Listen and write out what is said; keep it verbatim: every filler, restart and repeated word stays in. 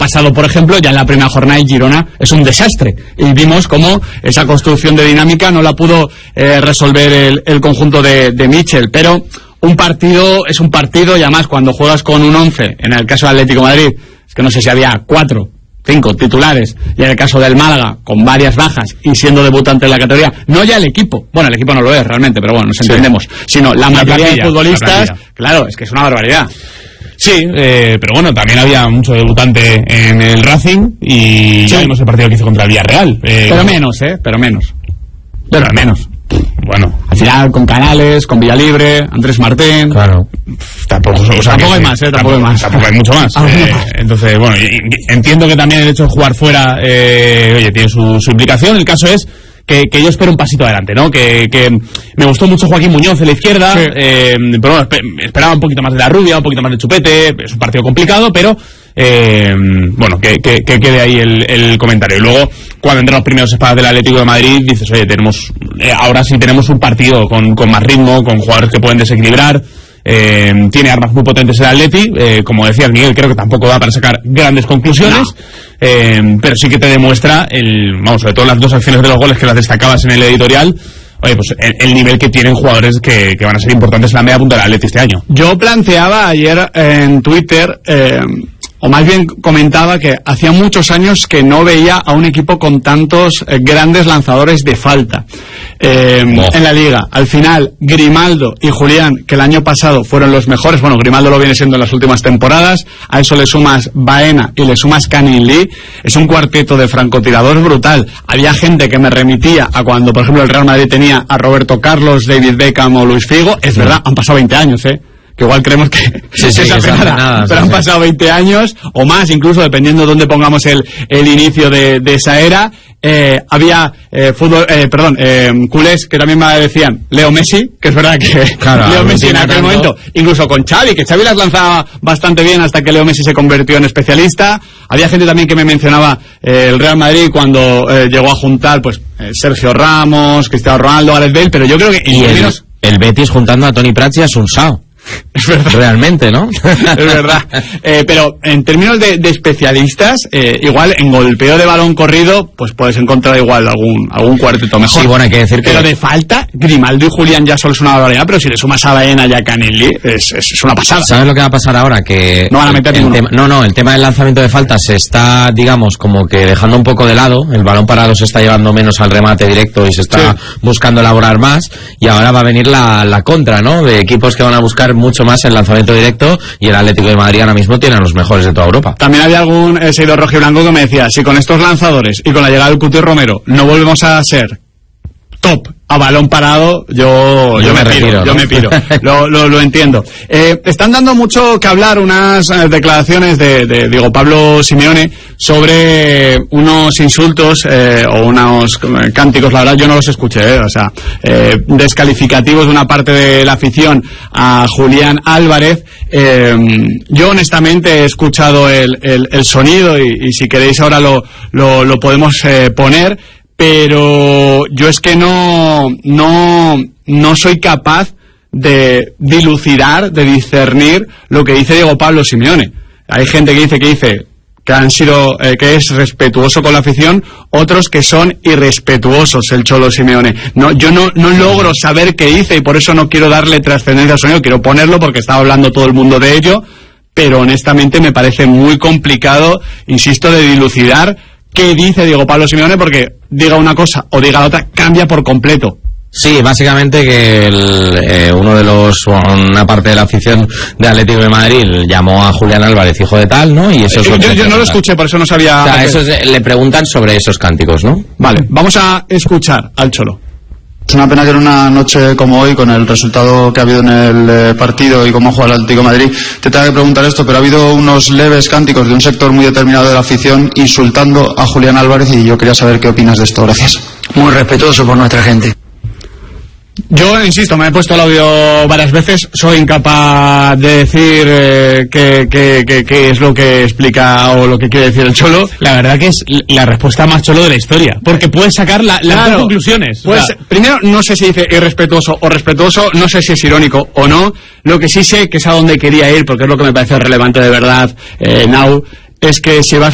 pasado, por ejemplo, ya en la primera jornada de Girona es un desastre. Y vimos cómo esa construcción de dinámica no la pudo eh, resolver el, el conjunto de, de Michel. Pero un partido es un partido, y además cuando juegas con un once, en el caso del Atlético de Madrid, es que no sé si había cuatro, cinco titulares, y en el caso del Málaga, con varias bajas y siendo debutante en la categoría, no ya el equipo, bueno, el equipo no lo es realmente, pero bueno, nos entendemos, sí. sino la, la mayoría plantilla, de futbolistas, claro, es que es una barbaridad. Sí, eh, pero bueno, también había mucho debutante en el Racing y sí. ya vimos el partido que hizo contra el Villarreal. Eh, pero menos, ¿eh? Pero menos. Pero al menos. Bueno, al final con Canales, con Villalibre, Andrés Martín. Claro. Tampoco, o sea, tampoco hay más, ¿eh? Tampoco, tampoco hay más. Tampoco hay mucho más. eh, entonces, bueno, entiendo que también el hecho de jugar fuera, eh, oye, tiene su, su implicación. El caso es que, que yo espero un pasito adelante, ¿no? Que, que me gustó mucho Joaquín Muñoz en la izquierda, sí. eh, pero bueno, esperaba un poquito más de la Rubia, un poquito más de Chupete. Es un partido complicado, pero Eh, bueno, que, que, que quede ahí el, el comentario. Y luego, cuando entran los primeros espadas del Atlético de Madrid, dices, oye, tenemos eh, ahora sí tenemos un partido con, con más ritmo, con jugadores que pueden desequilibrar. Eh, tiene armas muy potentes el Atleti, eh, como decía Miguel, creo que tampoco da para sacar grandes conclusiones, no. eh, pero sí que te demuestra el, vamos, sobre todo las dos acciones de los goles que las destacabas en el editorial. Oye, pues el, el nivel que tienen jugadores que, que van a ser importantes en la media punta del Atleti este año. Yo planteaba ayer en Twitter, eh, o más bien comentaba que hacía muchos años que no veía a un equipo con tantos eh, grandes lanzadores de falta eh, oh. en la liga. Al final, Grimaldo y Julián, que el año pasado fueron los mejores, bueno, Grimaldo lo viene siendo en las últimas temporadas, a eso le sumas Baena y le sumas Canning Lee, es un cuarteto de francotiradores brutal. Había gente que me remitía a cuando, por ejemplo, el Real Madrid tenía a Roberto Carlos, David Beckham o Luis Figo. Es sí. verdad, han pasado veinte años, ¿eh? Que igual creemos que, sí, sí, que que es nada, nada, pero sí, han pasado veinte años o más, incluso dependiendo de dónde pongamos el, el inicio de, de esa era. Eh, había eh, fútbol, eh, perdón, eh, culés que también me decían Leo Messi, que es verdad que claro, Leo Messi en aquel tanto. momento, incluso con Xavi, que Xavi las lanzaba bastante bien hasta que Leo Messi se convirtió en especialista. Había gente también que me mencionaba eh, el Real Madrid cuando eh, llegó a juntar pues eh, Sergio Ramos, Cristiano Ronaldo, Gareth Bale, pero yo creo que y el, menos... el Betis juntando a Toni Prats y a Sunsao. Es verdad. Realmente, ¿no? Es verdad. Eh, pero en términos de, de especialistas, eh, igual en golpeo de balón corrido, pues puedes encontrar igual algún algún cuarteto mejor. Sí, bueno, hay que decir que... Pero de falta, Grimaldo y Julián ya solo es una barbaridad, pero si le sumas a Baena y a Canelli, es, es, es una pasada. ¿Sabes lo que va a pasar ahora? Que no van a meter el, el tema, No, no, el tema del lanzamiento de faltas se está, digamos, como que dejando un poco de lado. El balón parado se está llevando menos al remate directo y se está sí. buscando elaborar más. Y ahora va a venir la, la contra, ¿no? De equipos que van a buscar mucho más el lanzamiento directo, y el Atlético de Madrid ahora mismo tiene a los mejores de toda Europa. También había algún eh, seguidor rojiblanco que me decía, si con estos lanzadores y con la llegada del Cuti Romero no volvemos a ser top a balón parado, yo, yo, yo me, me retiro, piro, ¿no? yo me piro, lo, lo, lo entiendo. Eh, están dando mucho que hablar unas eh, declaraciones de, de Diego Pablo Simeone sobre unos insultos eh, o unos cánticos, la verdad yo no los escuché, eh, o sea, eh, descalificativos de una parte de la afición a Julián Álvarez. Eh, yo honestamente he escuchado el, el, el sonido y, y si queréis ahora lo, lo, lo podemos eh, poner. Pero yo es que no, no, no soy capaz de dilucidar, de discernir lo que dice Diego Pablo Simeone. Hay gente que dice que dice que han sido, eh, que es respetuoso con la afición, otros que son irrespetuosos el Cholo Simeone. No, yo no, no logro saber qué dice y por eso no quiero darle trascendencia al sonido, quiero ponerlo porque está hablando todo el mundo de ello, pero honestamente me parece muy complicado, insisto, de dilucidar qué dice Diego Pablo Simeone, porque diga una cosa o diga otra, cambia por completo. Sí, básicamente que el, eh, uno de los, una parte de la afición de Atlético de Madrid llamó a Julián Álvarez hijo de tal, ¿no? Y eso es yo, lo yo, que yo no lo escuché, por eso no sabía. O sea, eso es, le preguntan sobre esos cánticos, ¿no? Vale, vamos a escuchar al Cholo. Es una pena que en una noche como hoy, con el resultado que ha habido en el eh, partido y cómo juega el Atlético de Madrid, te tenga que preguntar esto, pero ha habido unos leves cánticos de un sector muy determinado de la afición insultando a Julián Álvarez y yo quería saber qué opinas de esto. Gracias. Muy respetuoso por nuestra gente. Yo, insisto, me he puesto el audio varias veces, soy incapaz de decir eh, qué, qué, qué, qué es lo que explica o lo que quiere decir el Cholo. La verdad que es la respuesta más Cholo de la historia, porque puedes sacar la, las claro, dos conclusiones. Pues, o sea, primero, no sé si dice irrespetuoso o respetuoso, no sé si es irónico o no. Lo que sí sé, que es a donde quería ir, porque es lo que me parece relevante de verdad, eh, Now, es que si vas